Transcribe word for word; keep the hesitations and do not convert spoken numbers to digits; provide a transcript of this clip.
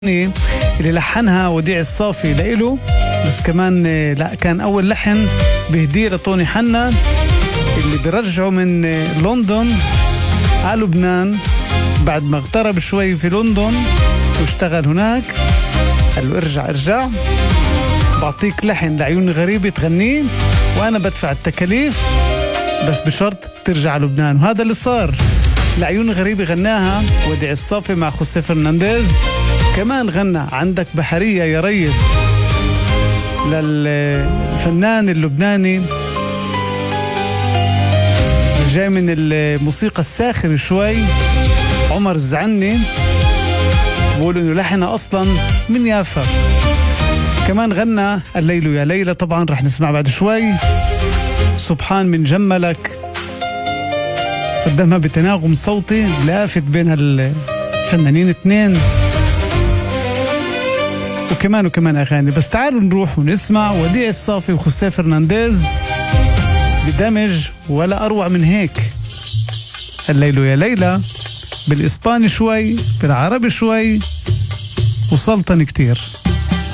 اللي لحنها وديع الصافي لإله، بس كمان لا كان أول لحن بهديه لطوني حنان اللي بيرجعه من لندن على لبنان بعد ما اغترب شوي في لندن واشتغل هناك. قال له ارجع ارجع بعطيك لحن لعيون غريبة تغنيه وأنا بدفع التكاليف بس بشرط ترجع على لبنان. وهذا اللي صار. لعيون غريبة غناها وديع الصافي مع خوسيه فرنانديز. كمان غنى عندك بحرية يا ريس للفنان اللبناني جاي من الموسيقى الساخرة شوي عمر الزعني، بقولوا انه لحنها اصلا من يافا. كمان غنى الليل يا ليلى، طبعا رح نسمع بعد شوي. سبحان من جملك قدمها بتناغم صوتي لافت بين الفنانين اثنين، وكمان وكمان أغاني. بس تعالوا نروح ونسمع وديع الصافي وخوسيه فرنانديز بدمج ولا أروع من هيك. الليل يا ليلى بالإسباني شوي بالعربي شوي وسلطن كتير.